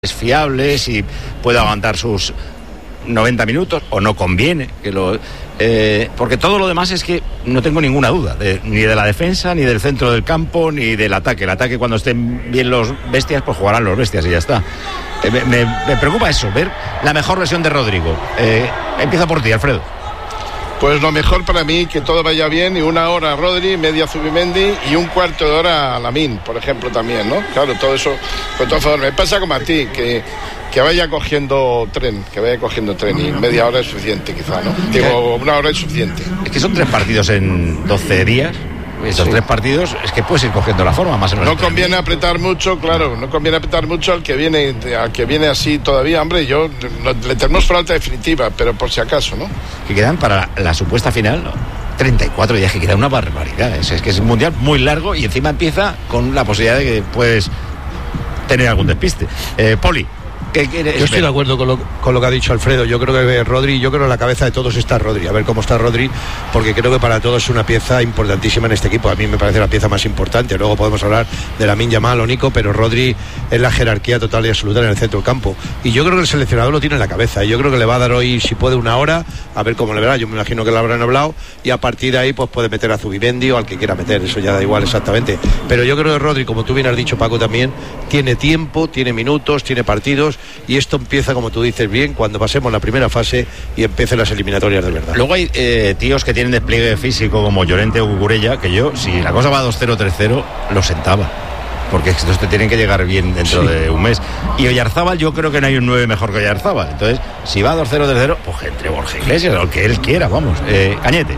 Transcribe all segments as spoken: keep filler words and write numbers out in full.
es fiable, si puede aguantar sus noventa minutos o no conviene que lo eh, porque todo lo demás es que no tengo ninguna duda de, ni de la defensa, ni del centro del campo, ni del ataque. El ataque, cuando estén bien los bestias, pues jugarán los bestias y ya está. eh, me, me, me preocupa eso, ver la mejor versión de Rodrigo. eh, empieza por ti, Alfredo. Pues lo mejor para mí, que todo vaya bien, y una hora a Rodri, media a Zubimendi y un cuarto de hora a Lamine, por ejemplo, también, ¿no? Claro, todo eso, con todo favor. Me pasa como a ti, que, que vaya cogiendo tren, que vaya cogiendo tren, y media hora es suficiente, quizá, ¿no? Digo, una hora es suficiente. Es que son tres partidos en doce días. Estos sí. tres partidos, es que puedes ir cogiendo la forma más o menos. No conviene apretar mucho, claro, no conviene apretar mucho al que viene, al que viene así todavía. Hombre, yo no, le tenemos falta definitiva, pero por si acaso, ¿no? Que quedan para la, la supuesta final, ¿no? treinta y cuatro días, que queda una barbaridad. Es, es que es un mundial muy largo y encima empieza con la posibilidad de que puedes tener algún despiste. Eh, Poli. Yo estoy de acuerdo con lo, con lo que ha dicho Alfredo. Yo creo que Rodri, yo creo que en la cabeza de todos está Rodri. A ver cómo está Rodri, porque creo que para todos es una pieza importantísima en este equipo. A mí me parece la pieza más importante. Luego podemos hablar de Lamine Yamal o Nico, pero Rodri es la jerarquía total y absoluta en el centro del campo. Y yo creo que el seleccionador lo tiene en la cabeza. Yo creo que le va a dar hoy, si puede, una hora, a ver cómo le verá. Yo me imagino que le habrán hablado, y a partir de ahí pues puede meter a Zubimendi o al que quiera meter. Eso ya da igual exactamente. Pero yo creo que Rodri, como tú bien has dicho, Paco, también tiene tiempo, tiene minutos, tiene partidos, y esto empieza, como tú dices bien, cuando pasemos la primera fase y empiecen las eliminatorias de verdad. Luego hay eh, tíos que tienen despliegue físico como Llorente o Cucurella, que yo, si la cosa va dos cero, tres cero, lo sentaba, porque estos te tienen que llegar bien dentro sí. de un mes. Y Oyarzábal, yo creo que no hay un nueve mejor que Oyarzábal. Entonces, si va dos cero, tres cero, pues entre Borja Iglesias, o el que él quiera, vamos. eh, Cañete.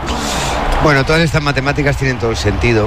Bueno, todas estas matemáticas tienen todo el sentido.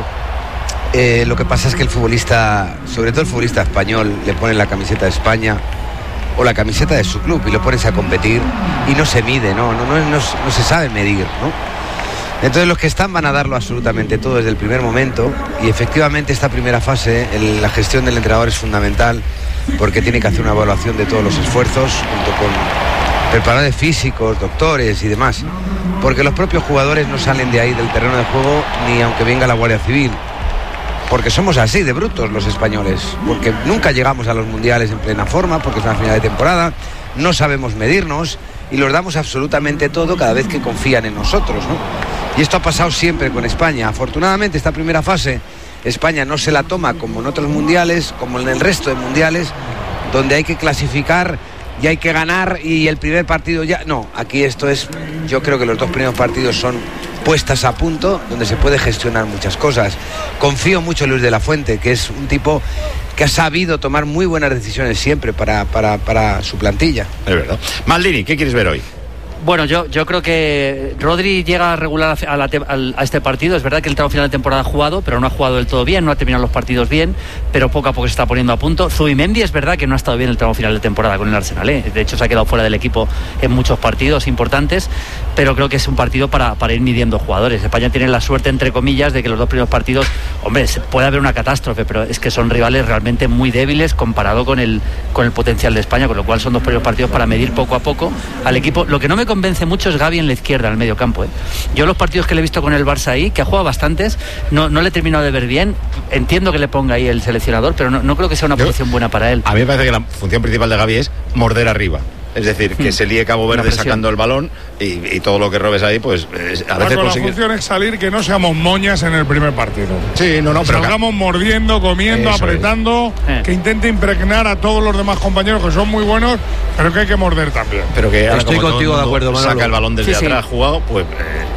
Eh, lo que pasa es que el futbolista, sobre todo el futbolista español, le pone la camiseta de España o la camiseta de su club y lo pones a competir y no se mide, no, no, no, no, no se sabe medir, ¿no? Entonces los que están van a darlo absolutamente todo desde el primer momento, y efectivamente esta primera fase, el, la gestión del entrenador es fundamental, porque tiene que hacer una evaluación de todos los esfuerzos junto con preparadores físicos, doctores y demás, porque los propios jugadores no salen de ahí del terreno de juego ni aunque venga la Guardia Civil. Porque somos así de brutos los españoles, porque nunca llegamos a los mundiales en plena forma, porque es una final de temporada, no sabemos medirnos y los damos absolutamente todo cada vez que confían en nosotros, ¿no? Y esto ha pasado siempre con España. Afortunadamente esta primera fase España no se la toma como en otros mundiales, como en el resto de mundiales, donde hay que clasificar y hay que ganar y el primer partido ya... No, aquí esto es... Yo creo que los dos primeros partidos son puestas a punto, donde se puede gestionar muchas cosas. Confío mucho en Luis de la Fuente, que es un tipo que ha sabido tomar muy buenas decisiones siempre para, para, para su plantilla. Es verdad. Maldini, ¿qué quieres ver hoy? Bueno, yo, yo creo que Rodri llega a regular a, la, a este partido. Es verdad que el tramo final de temporada ha jugado, pero no ha jugado del todo bien, no ha terminado los partidos bien, pero poco a poco se está poniendo a punto. Zubimendi es verdad que no ha estado bien el tramo final de temporada con el Arsenal, ¿eh? De hecho se ha quedado fuera del equipo en muchos partidos importantes, pero creo que es un partido para, para ir midiendo jugadores. España tiene la suerte, entre comillas, de que los dos primeros partidos, hombre, puede haber una catástrofe, pero es que son rivales realmente muy débiles comparado con el, con el potencial de España, con lo cual son dos primeros partidos para medir poco a poco al equipo. Lo que no me convence mucho es Gavi en la izquierda, en el medio campo, ¿eh? Yo los partidos que le he visto con el Barça ahí, que ha jugado bastantes, no, no le he terminado de ver bien. Entiendo que le ponga ahí el seleccionador, pero no, no creo que sea una Yo, posición buena para él. A mí me parece que la función principal de Gavi es morder arriba. Es decir, que hmm. se líe Cabo Verde sacando el balón y, y todo lo que robes ahí, pues a veces consigue... La función es salir, que no seamos moñas en el primer partido. Sí, no, no, que pero... salgamos mordiendo, comiendo, Eso apretando, es. que intente impregnar a todos los demás compañeros, que son muy buenos, pero que hay que morder también. Pero que ahora, Estoy contigo de acuerdo, Manolo. Saca el balón desde sí, atrás sí. jugado, pues...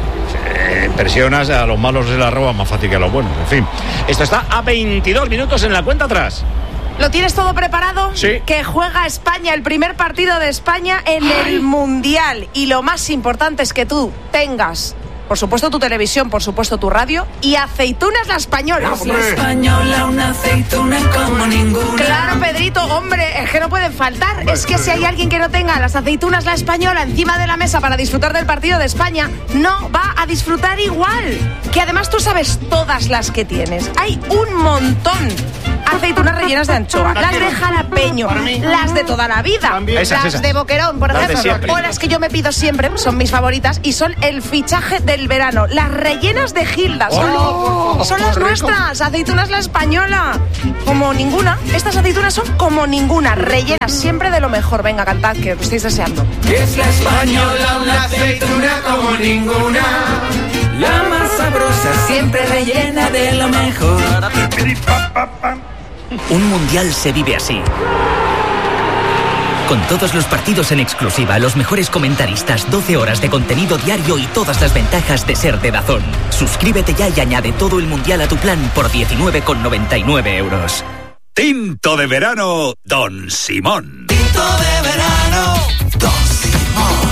Eh, presionas, a los malos se la roban más fácil que a los buenos. En fin, esto está a veintidós minutos en la cuenta atrás. ¿Lo tienes todo preparado? Sí. Que juega España, el primer partido de España en Ay. el Mundial. Y lo más importante es que tú tengas, por supuesto, tu televisión, por supuesto, tu radio y aceitunas la española. La española, una aceituna como ninguna. Claro, Pedrito, hombre, es que no pueden faltar. Es que si hay alguien que no tenga las aceitunas la española encima de la mesa para disfrutar del partido de España, no va a disfrutar igual. Que además tú sabes todas las que tienes. Hay un montón. Aceitunas rellenas de anchoa, las de jalapeño, las de toda la vida, esas, las esas. de boquerón, por las ejemplo, o las que yo me pido siempre, son mis favoritas y son el fichaje del del verano, las rellenas de Gilda. Son, Oh, son las rico. nuestras, aceitunas la española. Como ninguna. Estas aceitunas son como ninguna, rellenas siempre de lo mejor. Venga, cantad, que lo estáis deseando. Es la española, una aceituna como ninguna. La más sabrosa, siempre rellena de lo mejor. Un mundial se vive así. Con todos los partidos en exclusiva, los mejores comentaristas, doce horas de contenido diario y todas las ventajas de ser de DAZN. Suscríbete ya y añade todo el mundial a tu plan por diecinueve con noventa y nueve euros. Tinto de verano, Don Simón. Tinto de verano, Don Simón.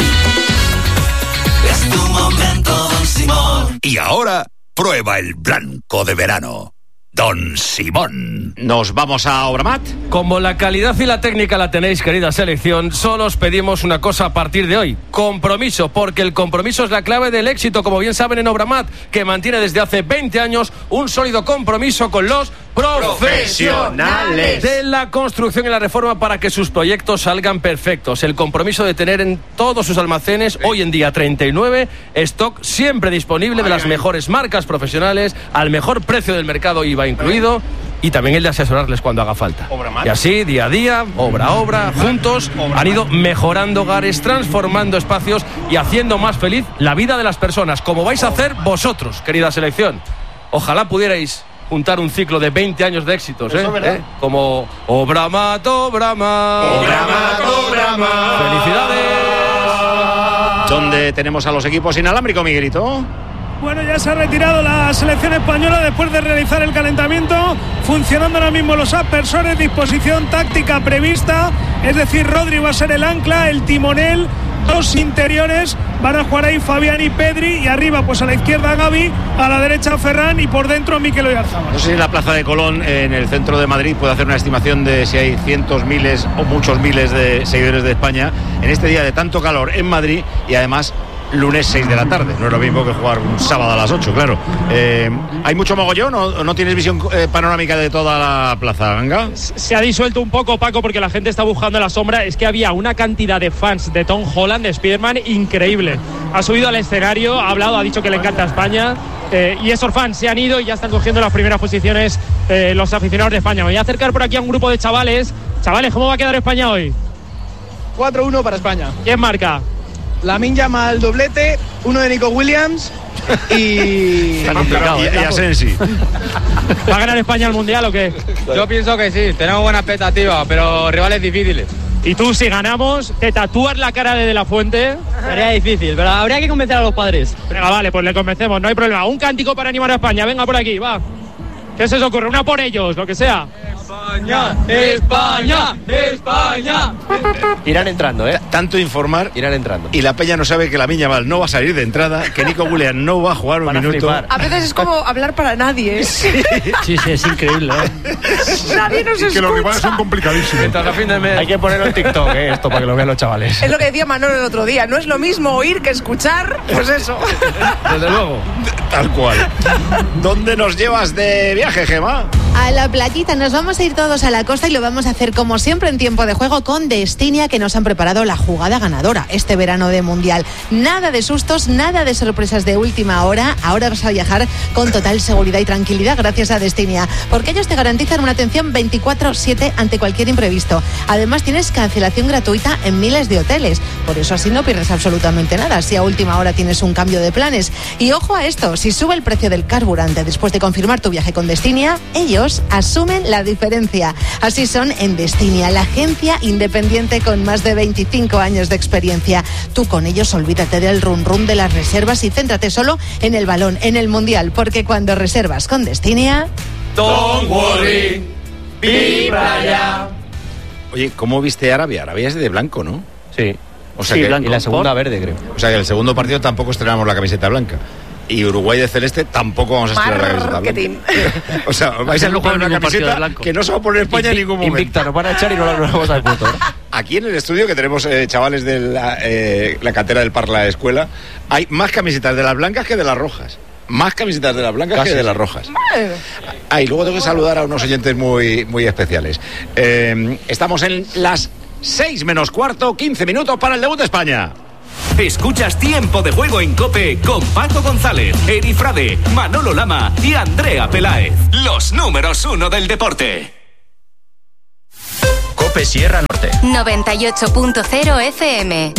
Es tu momento, Don Simón. Y ahora, prueba el blanco de verano, Don Simón. Nos vamos a Obramat. Como la calidad y la técnica la tenéis, querida selección, solo os pedimos una cosa a partir de hoy: compromiso, porque el compromiso es la clave del éxito, como bien saben en Obramat, que mantiene desde hace veinte años un sólido compromiso con los profesionales de la construcción y la reforma para que sus proyectos salgan perfectos. El compromiso de tener en todos sus almacenes, hoy en día treinta y nueve, stock siempre disponible de las mejores marcas profesionales al mejor precio del mercado, I V A incluido, y también el de asesorarles cuando haga falta. Y así, día a día, obra a obra, juntos han ido mejorando hogares, transformando espacios y haciendo más feliz la vida de las personas, como vais a hacer vosotros, querida selección. Ojalá pudierais juntar un ciclo de veinte años de éxitos, ¿eh? ¿Eh? Como Obramat, Obramat. Obramat, Obramat. ¡Felicidades! ¿Dónde tenemos a los equipos inalámbricos, Miguelito? Bueno, ya se ha retirado la selección española después de realizar el calentamiento, funcionando ahora mismo los aspersores, disposición táctica prevista, es decir, Rodri va a ser el ancla, el timonel, dos interiores, van a jugar ahí Fabián y Pedri, y arriba pues a la izquierda Gavi, a la derecha Ferran y por dentro Mikel Oyarzabal. No sé si en la Plaza de Colón, en el centro de Madrid, puede hacer una estimación de si hay cientos, miles o muchos miles de seguidores de España en este día de tanto calor en Madrid, y además lunes seis de la tarde. No es lo mismo que jugar un sábado a las ocho, claro. Eh, ¿Hay mucho mogollón o no tienes visión eh, panorámica de toda la plaza, Ganga? Se ha disuelto un poco, Paco, porque la gente está buscando la sombra. Es que había una cantidad de fans de Tom Holland, de Spiderman, increíble. Ha subido al escenario, ha hablado, ha dicho que le encanta España. Eh, y esos fans se han ido y ya están cogiendo las primeras posiciones eh, los aficionados de España. Me voy a acercar por aquí a un grupo de chavales. Chavales, ¿cómo va a quedar España hoy? cuatro uno para España. ¿Quién marca? Lamine Yamal doblete, uno de Nico Williams y... Está complicado, ¿eh? Y Asensi. ¿Va a ganar España el Mundial o qué? Yo pienso que sí, tenemos buena expectativa, pero rivales difíciles. ¿Y tú, si ganamos, te tatúas la cara de De La Fuente? Sería difícil, pero habría que convencer a los padres. Venga, vale, pues le convencemos, no hay problema. Un cántico para animar a España, venga por aquí, va. ¿Qué se os ocurre? Una por ellos, lo que sea. España, España, España. Irán entrando, ¿eh? Tanto informar. Irán entrando. Y la peña no sabe que la Miña Val no va a salir de entrada, que Nico Williams no va a jugar un Para minuto. flipar. A veces es como hablar para nadie. Sí, sí, es increíble, ¿eh? Nadie nos Es que los escucha. rivales son complicadísimos. Hay que ponerlo en TikTok, ¿eh? Esto para que lo vean los chavales. Es lo que decía Manolo el otro día. No es lo mismo oír que escuchar. Pues eso. Desde luego. Tal cual. ¿Dónde nos llevas de viaje, Gemma? A la playita, nos vamos a ir todos a la costa y lo vamos a hacer como siempre en tiempo de juego con Destinia, que nos han preparado la jugada ganadora este verano de Mundial. Nada de sustos, nada de sorpresas de última hora. Ahora vas a viajar con total seguridad y tranquilidad gracias a Destinia, porque ellos te garantizan una atención veinticuatro siete ante cualquier imprevisto. Además tienes cancelación gratuita en miles de hoteles, por eso así no pierdes absolutamente nada si a última hora tienes un cambio de planes. Y ojo a esto, si sube el precio del carburante después de confirmar tu viaje con Destinia, ellos asumen la diferencia. Así son en Destinia, la agencia independiente con más de veinticinco años de experiencia. Tú con ellos olvídate del run run de las reservas y céntrate solo en el balón, en el Mundial, porque cuando reservas con Destinia... Don't worry, vibra ya. Oye, ¿cómo viste Arabia? Arabia es de blanco, ¿no? Sí. O sea Sí, que, blanco. Y la segunda verde, creo. O sea que el segundo partido tampoco estrenamos la camiseta blanca. Y Uruguay de celeste tampoco vamos a estrenar la camiseta Marketing. blanca. O sea, vais a No poner juega una ningún partido de camiseta blanco. que no se va a poner España en ningún momento. Invicta, nos van a echar y no la nos vamos al punto. Aquí en el estudio, que tenemos eh, chavales de la, eh, la cantera del Parla Escuela, hay más camisetas de las blancas que de las rojas. Más camisetas de las blancas Casi. que de las rojas. Ah, y luego tengo que saludar a unos oyentes muy, muy especiales. Eh, estamos en las seis menos cuarto, quince minutos para el debut de España. Escuchas Tiempo de Juego en COPE con Paco González, Eri Frade, Manolo Lama y Andrea Peláez. Los números uno del deporte. COPE Sierra Norte. noventa y ocho punto cero F M.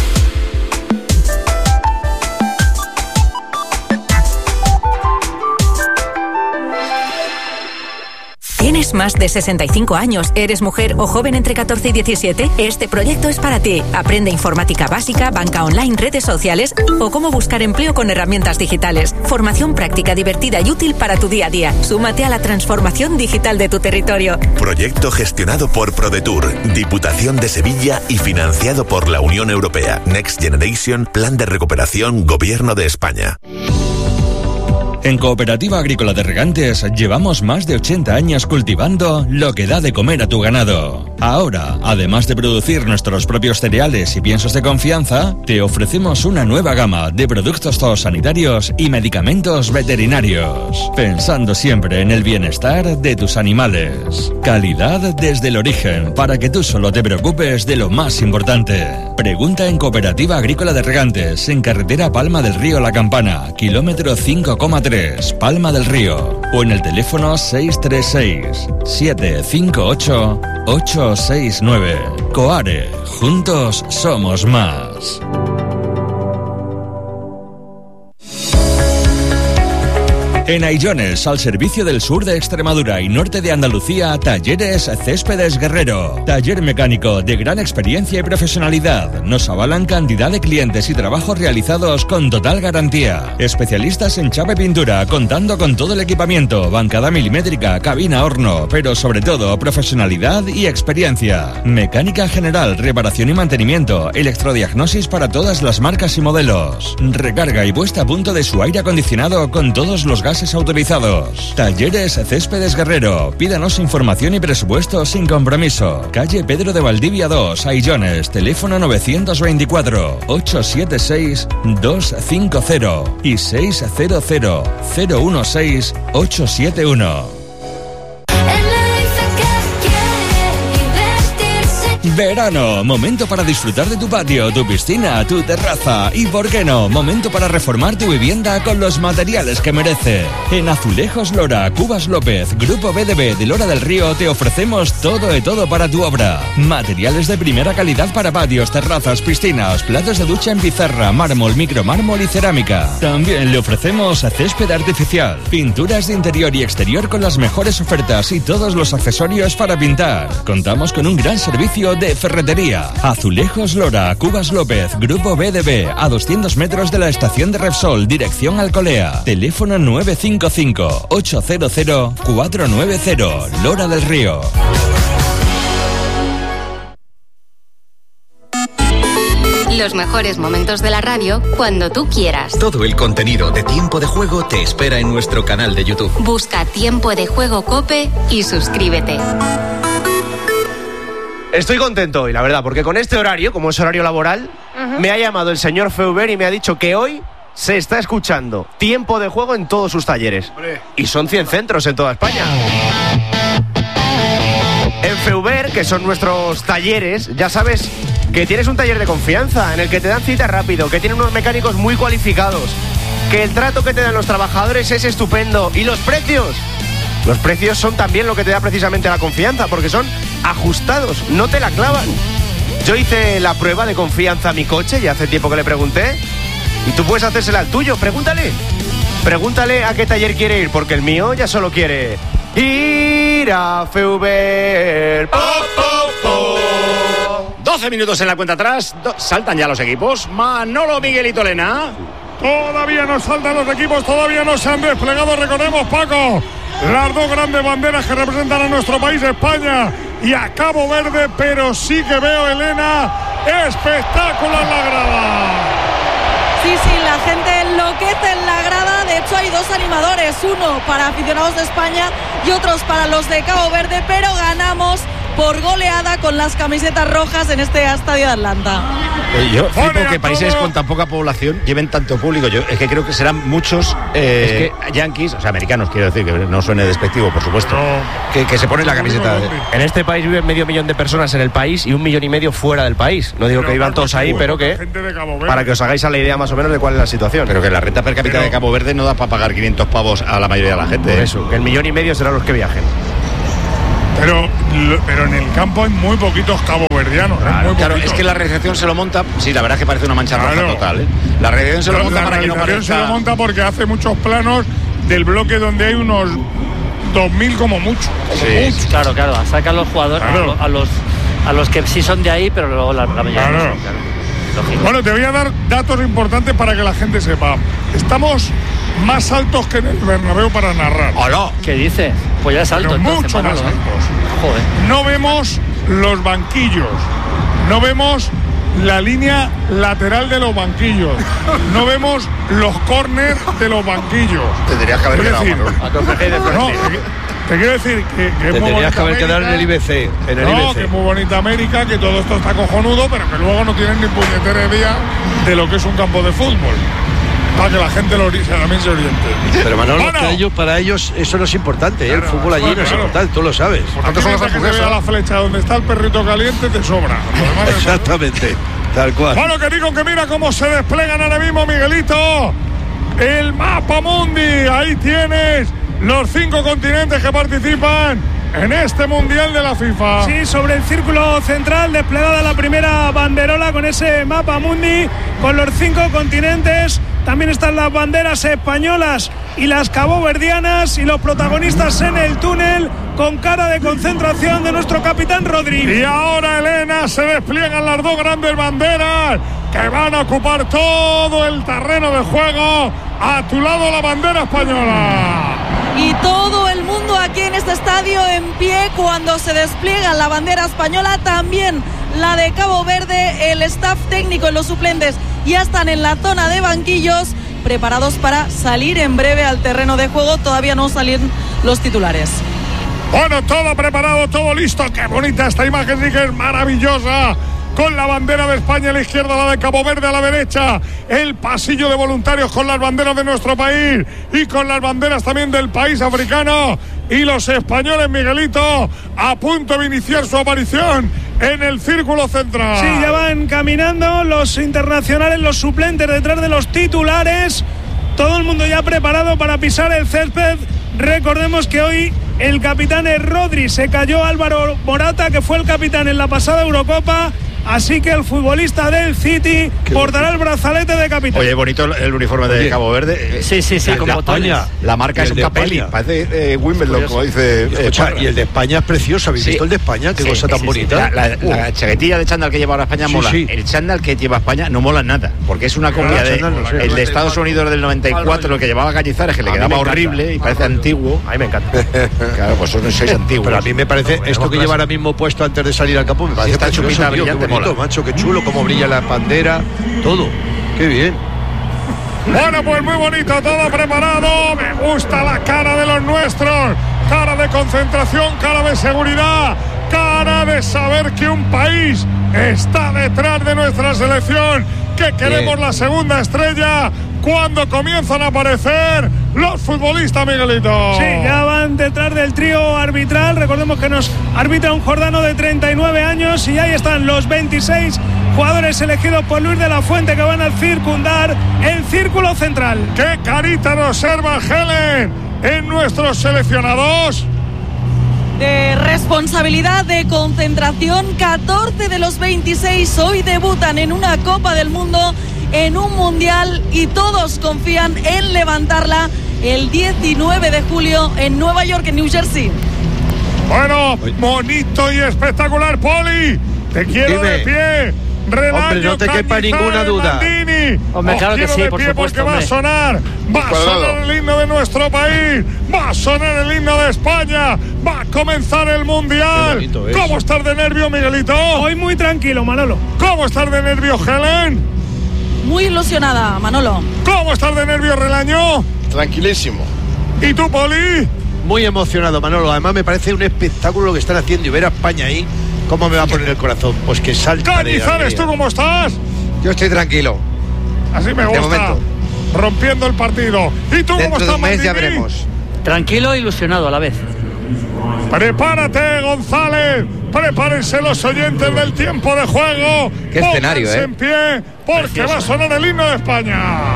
¿Tienes más de sesenta y cinco años? ¿Eres mujer o joven entre catorce y diecisiete? Este proyecto es para ti. Aprende informática básica, banca online, redes sociales o cómo buscar empleo con herramientas digitales. Formación práctica, divertida y útil para tu día a día. Súmate a la transformación digital de tu territorio. Proyecto gestionado por ProDetour, Diputación de Sevilla y financiado por la Unión Europea. Next Generation, Plan de Recuperación, Gobierno de España. En Cooperativa Agrícola de Regantes llevamos más de ochenta años cultivando lo que da de comer a tu ganado. Ahora, además de producir nuestros propios cereales y piensos de confianza, te ofrecemos una nueva gama de productos zoosanitarios y medicamentos veterinarios, pensando siempre en el bienestar de tus animales. Calidad desde el origen, para que tú solo te preocupes de lo más importante. Pregunta en Cooperativa Agrícola de Regantes, en carretera Palma del Río La Campana, kilómetro cinco coma tres. Palma del Río, o en el teléfono seis tres seis, siete cinco ocho, ocho seis nueve. Coare, juntos somos más. En Aillones, al servicio del sur de Extremadura y norte de Andalucía, Talleres Céspedes Guerrero. Taller mecánico de gran experiencia y profesionalidad. Nos avalan cantidad de clientes y trabajos realizados con total garantía. Especialistas en chapa y pintura, contando con todo el equipamiento, bancada milimétrica, cabina, horno, pero sobre todo profesionalidad y experiencia. Mecánica general, reparación y mantenimiento, electrodiagnosis para todas las marcas y modelos. Recarga y puesta a punto de su aire acondicionado con todos los gases autorizados. Talleres Céspedes Guerrero. Pídanos información y presupuesto sin compromiso. Calle Pedro de Valdivia dos, Aillones. Teléfono novecientos veinticuatro, ochocientos setenta y seis, doscientos cincuenta y seis cero cero, cero uno seis, ocho siete uno. Verano, momento para disfrutar de tu patio, tu piscina, tu terraza y, ¿por qué no?, momento para reformar tu vivienda con los materiales que merece. En Azulejos Lora, Cubas López, Grupo B D B de Lora del Río te ofrecemos todo de todo para tu obra. Materiales de primera calidad para patios, terrazas, piscinas, platos de ducha en pizarra, mármol, micromármol y cerámica. También le ofrecemos césped artificial, pinturas de interior y exterior con las mejores ofertas y todos los accesorios para pintar. Contamos con un gran servicio de ferretería. Azulejos Lora, Cubas López, Grupo B D B, a doscientos metros de la estación de Repsol, dirección Alcolea. Teléfono nueve cinco cinco, ocho cero cero, cuatro nueve cero, Lora del Río. Los mejores momentos de la radio cuando tú quieras. Todo el contenido de Tiempo de Juego te espera en nuestro canal de YouTube. Busca Tiempo de Juego COPE y suscríbete. Estoy contento hoy, la verdad, porque con este horario, como es horario laboral, uh-huh. me ha llamado el señor Feuber y me ha dicho que hoy se está escuchando Tiempo de Juego en todos sus talleres. ¡Hombre! Y son cien centros en toda España. En Feuber, que son nuestros talleres, ya sabes que tienes un taller de confianza en el que te dan cita rápido, que tienen unos mecánicos muy cualificados, que el trato que te dan los trabajadores es estupendo y los precios... Los precios son también lo que te da precisamente la confianza, porque son ajustados, no te la clavan. Yo hice la prueba de confianza a mi coche, ya hace tiempo que le pregunté, y tú puedes hacérsela al tuyo, pregúntale. Pregúntale a qué taller quiere ir, porque el mío ya solo quiere ir a Feuber. Oh, oh, oh. doce minutos en la cuenta atrás, do- saltan ya los equipos. Manolo, Miguelito, Lena. Todavía no saltan los equipos, todavía no se han desplegado, recordemos, Paco, las dos grandes banderas que representan a nuestro país, España y a Cabo Verde, pero sí que veo, Elena, espectáculo en la grada. Sí, sí, la gente enloquece en la grada. De hecho, hay dos animadores, uno para aficionados de España y otros para los de Cabo Verde, pero ganamos por goleada con las camisetas rojas en este estadio de Atlanta. Eh, yo flipo que países con tan poca población lleven tanto público. Yo es que creo que serán muchos eh, es que, yanquis, o sea, americanos, quiero decir, que no suene despectivo, por supuesto, no, que, que se ponen la camiseta. De... En este país viven medio millón de personas en el país y un millón y medio fuera del país. No digo pero que vivan todos ahí, pero que para que os hagáis a la idea más o menos de cuál es la situación. Pero que la renta per cápita pero, de Cabo Verde no da para pagar quinientos pavos a la mayoría de la gente. Por eso, que el millón y medio serán los que viajen. Pero, pero en el campo hay muy poquitos caboverdianos. Claro, muy claro, poquitos. Es que la recepción se lo monta. Sí, la verdad es que parece una mancha roja claro. total. ¿eh? La recepción se lo monta la para que no parezca. se lo monta porque hace muchos planos del bloque donde hay unos dos mil como mucho. Como sí, mucho. Claro, claro. Saca a los jugadores, claro. a, los, a los que sí son de ahí, pero luego la, la mayoría. Claro. No son, claro. Bueno, te voy a dar datos importantes para que la gente sepa. Estamos más altos que en el Bernabéu para narrar. ¡Hola! ¿Qué dices? Pues ya es alto. Pero entonces, mucho Manolo, más altos. Joder. No vemos los banquillos. No vemos la línea lateral de los banquillos. No vemos los córners de los banquillos. Tendrías que haber quedado, decir, no, te, te quiero decir que, que es muy bonita que haber América, quedado en el I B C. En el no, I B C. que es muy bonita América, que todo esto está cojonudo, pero que luego no tienen ni puñetera idea de lo que es un campo de fútbol. Para que la gente lo, también se oriente. Pero Manolo, bueno, que ellos, para ellos eso no es importante, ¿eh? El fútbol allí bueno, no es claro. importante, tú lo sabes. Porque son las que se vea la flecha donde está el perrito caliente te sobra. Exactamente, tal cual. Bueno, que digo que mira cómo se desplegan ahora mismo, Miguelito. El mapa mundi, ahí tienes los cinco continentes que participan en este mundial de la FIFA. Sí, sobre el círculo central desplegada la primera banderola con ese mapa mundi, con los cinco continentes. También están las banderas españolas y las caboverdianas y los protagonistas en el túnel con cara de concentración de nuestro capitán Rodri. Y ahora, Elena, se despliegan las dos grandes banderas que van a ocupar todo el terreno de juego. A tu lado la bandera española. Y todo el mundo aquí en este estadio en pie cuando se despliega la bandera española, también la de Cabo Verde. El staff técnico y los suplentes ya están en la zona de banquillos, preparados para salir en breve al terreno de juego. Todavía no salen los titulares. Bueno, todo preparado, todo listo. Qué bonita esta imagen, sí que es maravillosa. Con la bandera de España a la izquierda, la de Cabo Verde a la derecha, el pasillo de voluntarios con las banderas de nuestro país y con las banderas también del país africano, y los españoles, Miguelito, a punto de iniciar su aparición en el círculo central. Sí, ya van caminando los internacionales, los suplentes detrás de los titulares, todo el mundo ya preparado para pisar el césped. Recordemos que hoy el capitán es Rodri, se cayó Álvaro Morata, que fue el capitán en la pasada Eurocopa. Así que el futbolista del City Qué portará bonito. El brazalete de capitán. Oye, bonito el uniforme de Oye. Cabo Verde. Sí, sí, sí, con botones. La marca es un capelli, parece eh, Wimbledon, como dice. Eh, Escucha, y el de España es precioso. ¿Habéis sí. visto el de España? Qué sí, cosa tan sí, bonita. Sí. La, la, uh. la chaquetilla de chándal que lleva ahora España sí, mola. Sí. El chándal que lleva España no mola nada, porque es una copia de no sé, el de Estados Unidos del noventa y cuatro, lo que llevaba Cañizares, que le quedaba horrible y parece antiguo. A mí me encanta. Claro, pues no sois antiguos. Pero a mí me parece esto que lleva ahora mismo puesto antes de salir al campo, me parece esta chupita brillante, bonito, macho, qué chulo. Cómo brilla la bandera, todo, qué bien. Bueno, pues muy bonito, todo preparado. Me gusta la cara de los nuestros, cara de concentración, cara de seguridad, cara de saber que un país está detrás de nuestra selección, que queremos bien. La segunda estrella. Cuando comienzan a aparecer los futbolistas, Miguelito. Sí, ya van detrás del trío arbitral. Recordemos que nos arbitra un jordano de treinta y nueve años y ahí están los veintiséis jugadores elegidos por Luis de la Fuente que van a circundar el círculo central. ¡Qué carita nos observa Helen en nuestros seleccionados! De responsabilidad, de concentración, catorce de los veintiséis hoy debutan en una Copa del Mundo, en un Mundial, y todos confían en levantarla el diecinueve de julio en Nueva York, en New Jersey. Bueno, bonito y espectacular, Poli. Te quiero Dime. de pie. Relaño, hombre, no te quepa ninguna duda. Mandini. Hombre, claro que sí, de por pie supuesto. Porque hombre. va a sonar, va a sonar el himno de nuestro país, va a sonar el himno de España, va a comenzar el Mundial. ¿Cómo estás de nervio, Miguelito? Hoy muy tranquilo, Manolo. ¿Cómo estás de nervio, Helen? Muy ilusionada, Manolo. ¿Cómo estás de nervio, Relaño? Tranquilísimo. ¿Y tú, Poli? muy emocionado, Manolo. Además me parece un espectáculo lo que están haciendo y ver a España ahí, ¿cómo me va a poner el corazón? Pues que salta. Cañizares, ¿tú cómo estás? Yo estoy tranquilo. Así me gusta. Rompiendo el partido. ¿Y tú cómo estás, Dentro de un mes Maldini? ya veremos. Tranquilo e ilusionado a la vez. Prepárate, González. Prepárense los oyentes del tiempo de juego. Qué escenario, Pónganse ¿eh? en pie porque Precioso. va a sonar el himno de España.